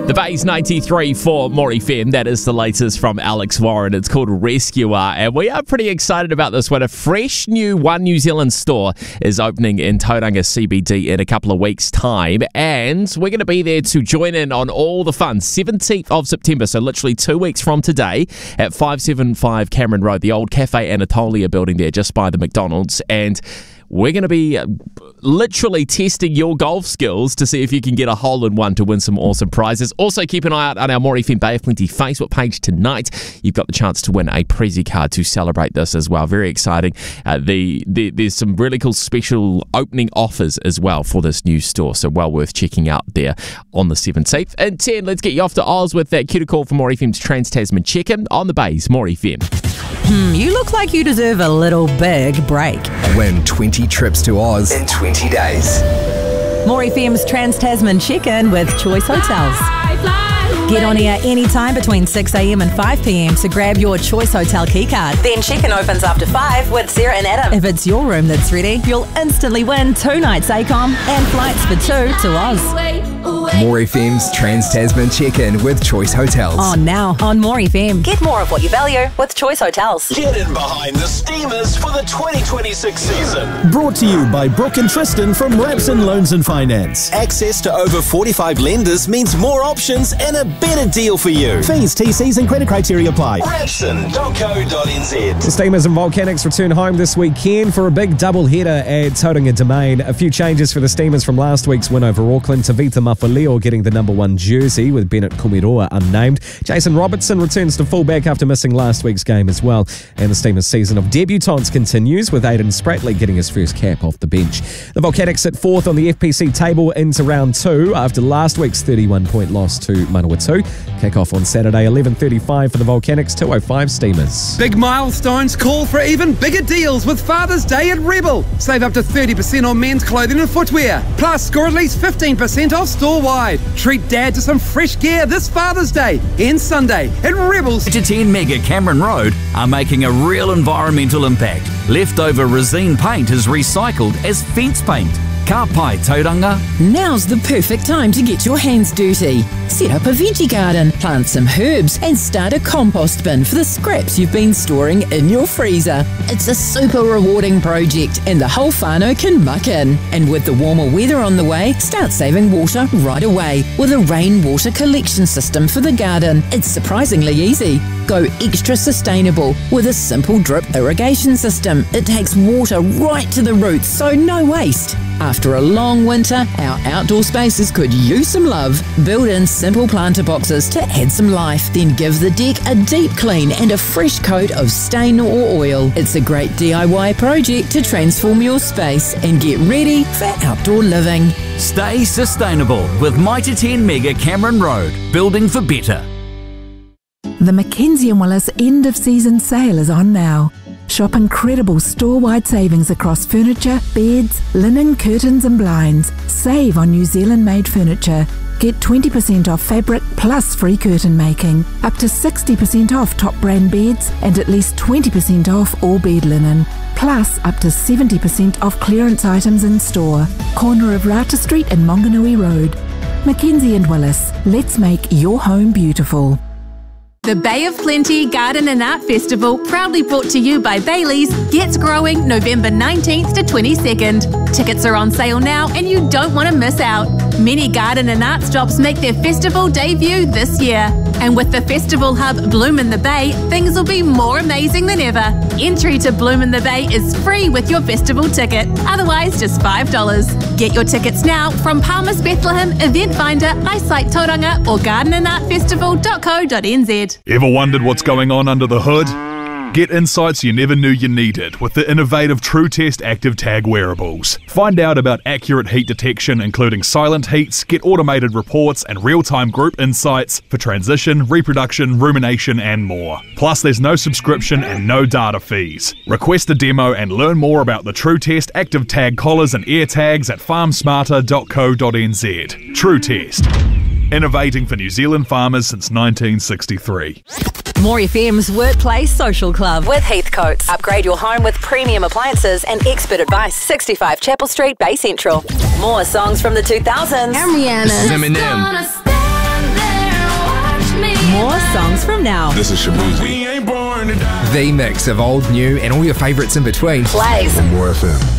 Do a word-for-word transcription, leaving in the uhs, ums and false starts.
The Bay's ninety-three for More F M. That is the latest from Alex Warren. It's called Rescuer, and we are pretty excited about this one. A fresh new One New Zealand store is opening in Tauranga C B D in a couple of weeks' time, and we're going to be there to join in on all the fun. seventeenth of September, so literally two weeks from today, at five seventy-five Cameron Road, the old Cafe Anatolia building there, just by the McDonald's, and we're going to be uh, literally testing your golf skills to see if you can get a hole-in-one to win some awesome prizes. Also, keep an eye out on our More F M Bay of Plenty Facebook page tonight. You've got the chance to win a Prezi card to celebrate this as well. Very exciting. Uh, the, the There's some really cool special opening offers as well for this new store, so well worth checking out there on the seventeenth. And ten, let's get you off to Oz with that cue call for More F M's Trans-Tasman Check-In on the Bay's More F M. Hmm, you look like you deserve a little big break. Win twenty trips to Oz in twenty days. More F M's Trans-Tasman Check-In with Choice Hotels. Get on air anytime between six a.m. and five p.m. to grab your Choice Hotel keycard. Then check-in opens after five with Sarah and Adam. If it's your room that's ready, you'll instantly win two nights A COM and flights for two to Oz. More F M's Trans-Tasman Check-In with Choice Hotels. On now on More F M. Get more of what you value with Choice Hotels. Get in behind the Steamers for the twenty twenty-six season. Brought to you by Brooke and Tristan from Rapson Loans and Finance. Access to over forty-five lenders means more options and a better deal for you. Fees, T Cs and credit criteria apply. Rapson dot co dot n z. The Steamers and Volcanics return home this weekend for a big double header at Tauranga Domain. A few changes for the Steamers from last week's win over Auckland. Tavita Mafaleo getting the number one jersey with Bennett Kumiroa unnamed. Jason Robertson returns to fullback after missing last week's game as well. And the Steamers' season of debutants continues with Aidan Spratley getting his first cap off the bench. The Volcanics sit fourth on the F P C table into round two after last week's thirty-one point loss to Manawatu. Kick-off on Saturday, eleven thirty-five for the Volcanics, two oh five Steamers. Big milestones call for even bigger deals with Father's Day at Rebel. Save up to thirty percent on men's clothing and footwear. Plus, score at least fifteen percent off store-wide. Treat Dad to some fresh gear this Father's Day and Sunday at Rebel's. ten Mega Cameron Road are making a real environmental impact. Leftover resine paint is recycled as fence paint. Ka pai tauranga. Now's the perfect time to get your hands dirty. Set up a veggie garden, plant some herbs and start a compost bin for the scraps you've been storing in your freezer. It's a super rewarding project and the whole whānau can muck in. And with the warmer weather on the way, start saving water right away with a rainwater collection system for the garden. It's surprisingly easy. Go extra sustainable with a simple drip irrigation system. It takes water right to the roots, so no waste. After a long winter, our outdoor spaces could use some love. Build in simple planter boxes to add some life. Then give the deck a deep clean and a fresh coat of stain or oil. It's a great D I Y project to transform your space and get ready for outdoor living. Stay sustainable with Mitre ten Mega Cameron Road. Building for better. The Mackenzie and Willis end of season sale is on now. Shop incredible store-wide savings across furniture, beds, linen, curtains and blinds. Save on New Zealand-made furniture. Get twenty percent off fabric plus free curtain making. Up to sixty percent off top brand beds and at least twenty percent off all bed linen. Plus up to seventy percent off clearance items in store. Corner of Rata Street and Monganui Road. Mackenzie and Willis. Let's make your home beautiful. The Bay of Plenty Garden and Art Festival, proudly brought to you by Bailey's, gets growing November nineteenth to twenty-second. Tickets are on sale now and you don't want to miss out. Many garden and art shops make their festival debut this year. And with the festival hub Bloom in the Bay, things will be more amazing than ever. Entry to Bloom in the Bay is free with your festival ticket, otherwise just five dollars. Get your tickets now from Palmer's Bethlehem, Event Finder, Eyesight Tauranga or garden and art festival dot co dot n z. Ever wondered what's going on under the hood? Get insights you never knew you needed with the innovative TrueTest Active Tag wearables. Find out about accurate heat detection, including silent heats, get automated reports and real-time group insights for transition, reproduction, rumination and more. Plus, there's no subscription and no data fees. Request a demo and learn more about the TrueTest Active Tag collars and ear tags at farm smarter dot co dot n z. TrueTest. Innovating for New Zealand farmers since nineteen sixty-three. More F M's Workplace Social Club with Heathcotes. Upgrade your home with premium appliances and expert advice. sixty-five Chapel Street, Bay Central. More songs from the two thousands. I'm Rihanna. This is Eminem. songs from now. This is Shabuzi. The mix of old, new, and all your favourites in between. Plays More F M.